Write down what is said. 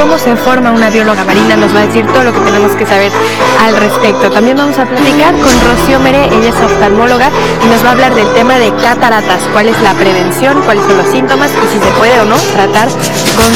cómo se forma una bióloga marina, nos va a decir todo lo que tenemos que saber al respecto. También vamos a platicar con Rocío Mere, ella es oftalmóloga y nos va a hablar del tema de cataratas, cuál es la prevención, cuáles son los síntomas y si se puede o no tratar con